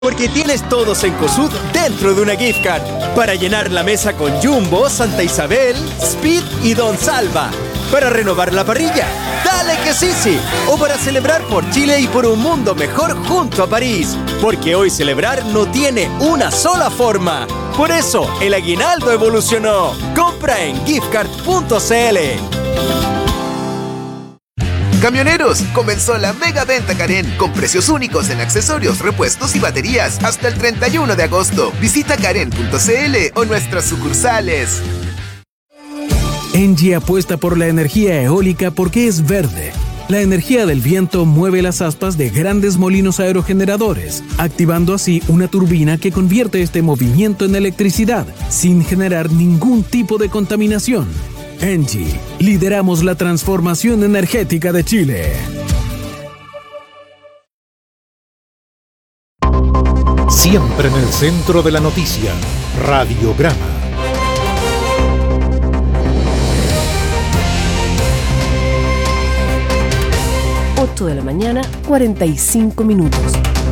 Porque tienes todo Cencosud dentro de una gift card para llenar la mesa con Jumbo, Santa Isabel, Speed y Don Salva. Para renovar la parrilla, ¡dale que sí! O para celebrar por Chile y por un mundo mejor junto a París. Porque hoy celebrar no tiene una sola forma. Por eso, el aguinaldo evolucionó. Compra en giftcard.cl. Camioneros, comenzó la mega venta Karen con precios únicos en accesorios, repuestos y baterías hasta el 31 de agosto. Visita karen.cl o nuestras sucursales. ENGIE apuesta por la energía eólica porque es verde. La energía del viento mueve las aspas de grandes molinos aerogeneradores, activando así una turbina que convierte este movimiento en electricidad, sin generar ningún tipo de contaminación. ENGIE, lideramos la transformación energética de Chile. Siempre en el centro de la noticia, Radiograma. 8 de la mañana, 45 minutos.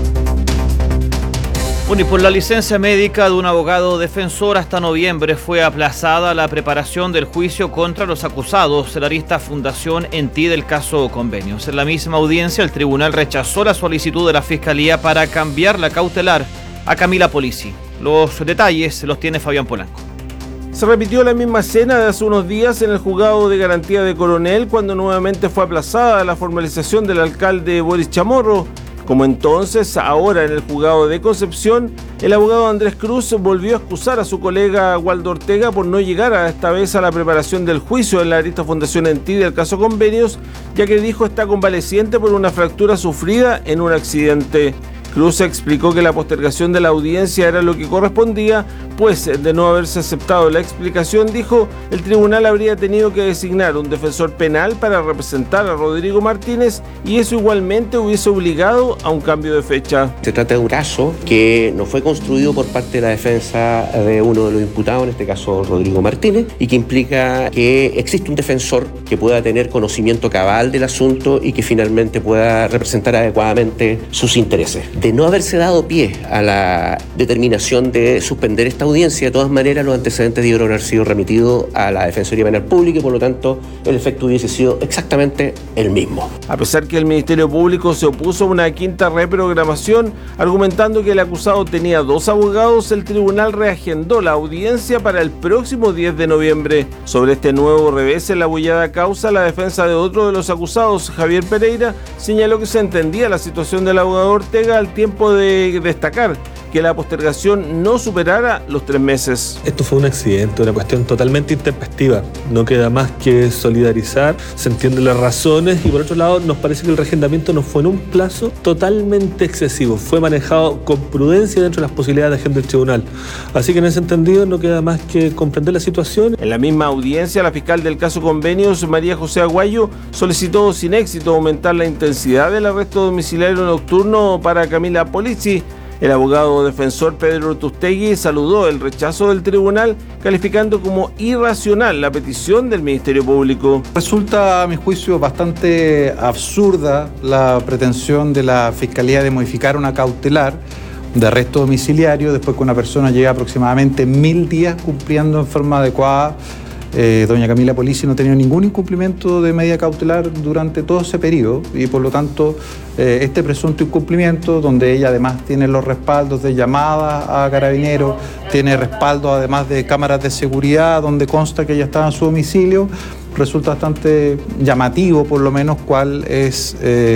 Bueno, y por la licencia médica de un abogado defensor hasta noviembre fue aplazada la preparación del juicio contra los acusados de la arista Fundación Enti del caso Convenios. En la misma audiencia, el tribunal rechazó la solicitud de la Fiscalía para cambiar la cautelar a Camila Polisi. Los detalles los tiene Fabián Polanco. Se repitió la misma escena de hace unos días en el juzgado de garantía de Coronel, cuando nuevamente fue aplazada la formalización del alcalde Boris Chamorro. Como entonces, ahora en el juzgado de Concepción, el abogado Andrés Cruz volvió a excusar a su colega Waldo Ortega por no llegar esta vez a la preparación del juicio en la arista Fundación Enti del caso Convenios, ya que dijo está convaleciente por una fractura sufrida en un accidente. Cruz explicó que la postergación de la audiencia era lo que correspondía, pues de no haberse aceptado la explicación, dijo, el tribunal habría tenido que designar un defensor penal para representar a Rodrigo Martínez y eso igualmente hubiese obligado a un cambio de fecha. Se trata de un caso que no fue construido por parte de la defensa de uno de los imputados, en este caso Rodrigo Martínez, y que implica que existe un defensor que pueda tener conocimiento cabal del asunto y que finalmente pueda representar adecuadamente sus intereses. De no haberse dado pie a la determinación de suspender esta audiencia, de todas maneras los antecedentes debieron haber sido remitidos a la Defensoría Penal Pública y por lo tanto el efecto hubiese sido exactamente el mismo. A pesar que el Ministerio Público se opuso a una quinta reprogramación, argumentando que el acusado tenía 2 abogados, el tribunal reagendó la audiencia para el próximo 10 de noviembre. Sobre este nuevo revés en la bullada causa, la defensa de otro de los acusados, Javier Pereira, señaló que se entendía la situación del abogado Ortega al tiempo de destacar que la postergación no superara los 3 meses. Esto fue un accidente, una cuestión totalmente intempestiva. No queda más que solidarizar, se entienden las razones y por otro lado nos parece que el reagendamiento no fue en un plazo totalmente excesivo. Fue manejado con prudencia dentro de las posibilidades de agenda del tribunal. Así que en ese entendido no queda más que comprender la situación. En la misma audiencia, la fiscal del caso Convenios, María José Aguayo, solicitó sin éxito aumentar la intensidad del arresto domiciliario nocturno para Camila Polisi. El abogado defensor Pedro Tustegui saludó el rechazo del tribunal, calificando como irracional la petición del Ministerio Público. Resulta, a mi juicio, bastante absurda la pretensión de la Fiscalía de modificar una cautelar de arresto domiciliario después que una persona lleva aproximadamente 1000 días cumpliendo en forma adecuada. Doña Camila Polisi no tenía ningún incumplimiento de medida cautelar durante todo ese periodo y por lo tanto este presunto incumplimiento, donde ella además tiene los respaldos de llamadas a carabineros, tiene respaldos además de cámaras de seguridad donde consta que ella estaba en su domicilio, resulta bastante llamativo por lo menos cuál es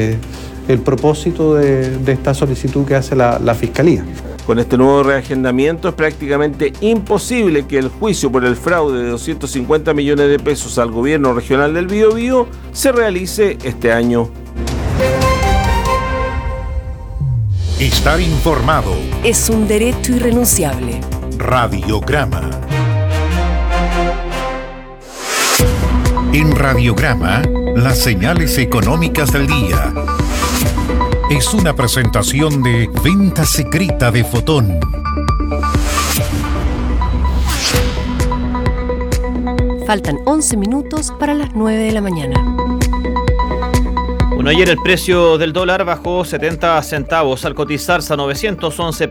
el propósito de esta solicitud que hace la Fiscalía. Con este nuevo reagendamiento es prácticamente imposible que el juicio por el fraude de 250 millones de pesos al gobierno regional del Biobío se realice este año. Estar informado es un derecho irrenunciable. Radiograma. En Radiograma, las señales económicas del día. Es una presentación de Venta Secreta de Fotón. Faltan 11 minutos para las 9 de la mañana. Bueno, ayer el precio del dólar bajó 70 centavos al cotizarse a 911